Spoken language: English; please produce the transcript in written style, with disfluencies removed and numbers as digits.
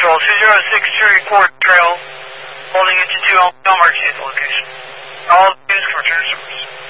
Patrol 206 Cherry Court Trail, holding into 2 emergency at the location. All news for return service.